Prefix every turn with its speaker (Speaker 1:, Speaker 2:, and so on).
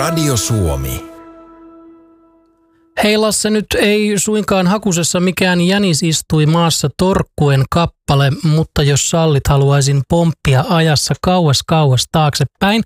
Speaker 1: Radio Suomi.
Speaker 2: Hei Lasse, nyt ei suinkaan hakusessa mikään jänis istui maassa torkkuen kappale, mutta jos sallit, haluaisin pomppia ajassa kauas taaksepäin.